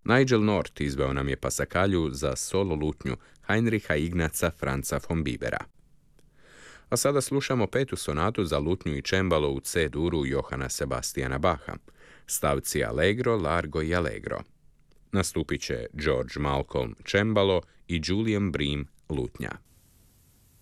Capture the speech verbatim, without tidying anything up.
Nigel North izveo nam je pasakalju za solo lutnju Heinricha Ignaca Franza von Bibera. A sada slušamo petu sonatu za lutnju i čembalo u C duru Johana Sebastiana Bacha, stavci Allegro, Largo i Allegro. Nastupit će George Malcolm čembalo i Julian Bream lutnja.